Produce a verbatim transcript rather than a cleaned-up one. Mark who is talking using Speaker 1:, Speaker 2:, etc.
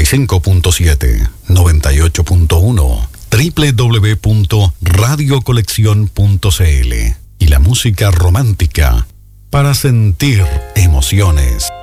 Speaker 1: y cinco punto siete, noventa y ocho punto uno, doble u doble u doble u punto radio colección punto c l y la música romántica para sentir emociones.